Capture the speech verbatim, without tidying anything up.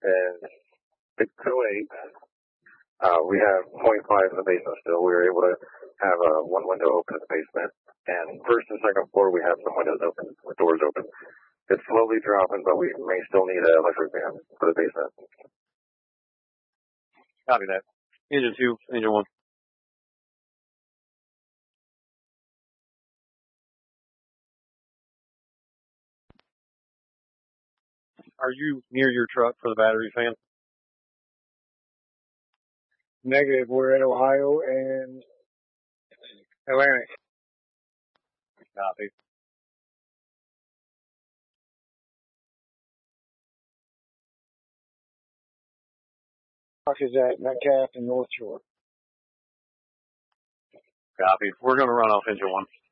and six oh eight. Uh, we have point five in the basement still. We were able to have uh, one window open in the basement. And first and second floor, we have some windows open, with doors open. It's slowly dropping, but we may still need an electric van for the basement. Copy that. Engine two, engine one. Are you near your truck for the battery fan? Negative. We're in Ohio and Atlantic. Copy. Truck is at Metcalf and North Shore. Copy. We're going to run off engine one.